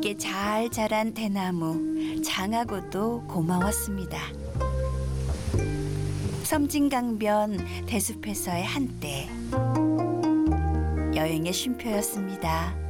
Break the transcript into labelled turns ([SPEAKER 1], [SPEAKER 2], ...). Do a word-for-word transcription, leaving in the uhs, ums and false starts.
[SPEAKER 1] 함께 잘 자란 대나무, 장하고도 고마웠습니다. 섬진강변 대숲에서의 한때 여행의 쉼표였습니다.